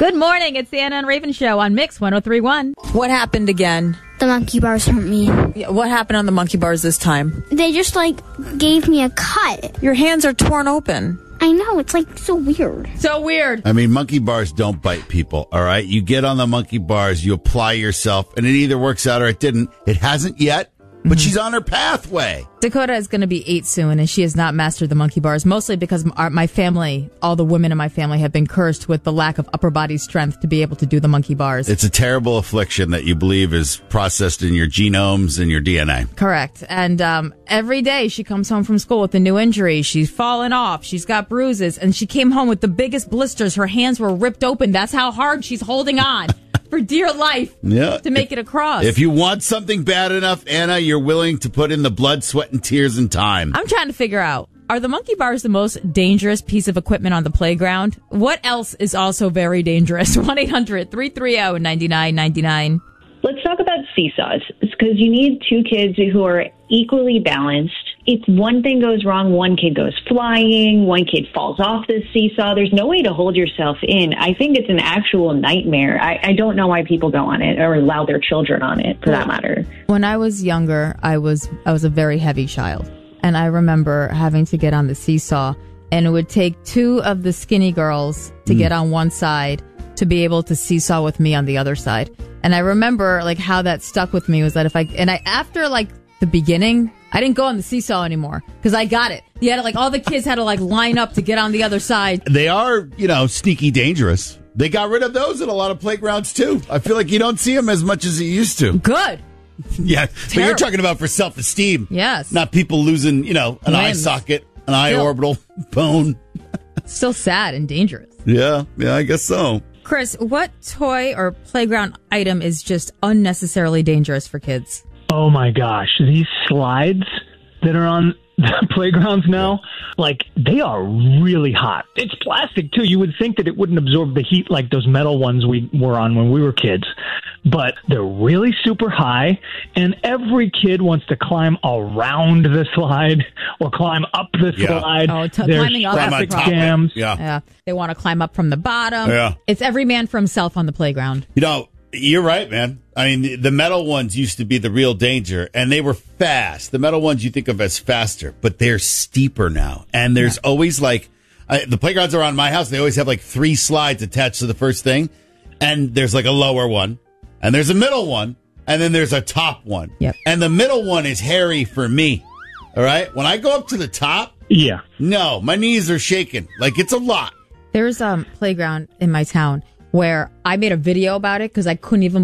Good morning. It's the Anna and Raven Show on Mix 103.1. What happened again? The monkey bars hurt me. Yeah, what happened on the monkey bars this time? They just, gave me a cut. Your hands are torn open. I know. It's, so weird. So weird. I mean, monkey bars don't bite people, all right? You get on the monkey bars, you apply yourself, and it either works out or it didn't. It hasn't yet, but she's on her pathway. Dakota is going to be 8 soon, and she has not mastered the monkey bars, mostly because my family, all the women in my family, have been cursed with the lack of upper body strength to be able to do the monkey bars. It's a terrible affliction that you believe is processed in your genomes and your DNA. Correct. And every day she comes home from school with a new injury. She's fallen off. She's got bruises, and she came home with the biggest blisters. Her hands were ripped open. That's how hard she's holding on. For dear life, to make it across. If you want something bad enough, Anna, you're willing to put in the blood, sweat, and tears and time. I'm trying to figure out, are the monkey bars the most dangerous piece of equipment on the playground? What else is also very dangerous? 1-800-330-9999. Let's talk about seesaws. It's because you need two kids who are equally balanced. If one thing goes wrong, one kid goes flying, one kid falls off the seesaw. There's no way to hold yourself in. I think it's an actual nightmare. I don't know why people go on it or allow their children on it, for that matter. When I was younger, I was a very heavy child. And I remember having to get on the seesaw. And it would take 2 of the skinny girls to get on one side to be able to seesaw with me on the other side. And I remember how that stuck with me was that after the beginning, I didn't go on the seesaw anymore because I got it. You had all the kids had to line up to get on the other side. They are, sneaky dangerous. They got rid of those at a lot of playgrounds too. I feel like you don't see them as much as you used to. Good. Yeah, but you're talking about for self-esteem. Yes. Not people losing, an eye socket, an eye orbital bone. Still sad and dangerous. Yeah, I guess so. Chris, what toy or playground item is just unnecessarily dangerous for kids? Oh my gosh, these slides that are on the playgrounds now, they are really hot. It's plastic too. You would think that it wouldn't absorb the heat like those metal ones we were on when we were kids. But they're really super high, and every kid wants to climb around the slide or climb up the slide. Oh, There's climbing up traffic the jams. Yeah. They want to climb up from the bottom. Yeah. It's every man for himself on the playground. You're right, man. I mean, the metal ones used to be the real danger, and they were fast. The metal ones you think of as faster, but they're steeper now. And there's always the playgrounds around my house, they always have 3 slides attached to the first thing. And there's a lower one, and there's a middle one, and then there's a top one. Yep. And the middle one is hairy for me. All right? When I go up to the top, no, my knees are shaking. It's a lot. There's a playground in my town where I made a video about it because I couldn't even